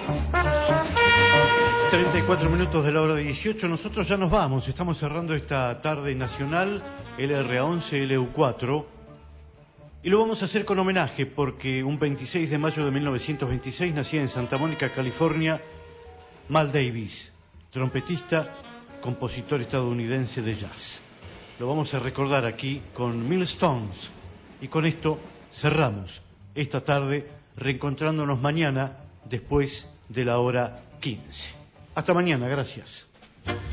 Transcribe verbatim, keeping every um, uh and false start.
treinta y cuatro minutos de la hora dieciocho, nosotros ya nos vamos, estamos cerrando esta tarde nacional, L R A once, L U cuatro, y lo vamos a hacer con homenaje porque un veintiséis de mayo de mil novecientos veintiséis nacía en Santa Mónica, California, Mal Davis, trompetista, compositor estadounidense de jazz. Lo vamos a recordar aquí con Mill Stones, y con esto cerramos esta tarde, reencontrándonos mañana después de la hora quince. Hasta mañana, gracias.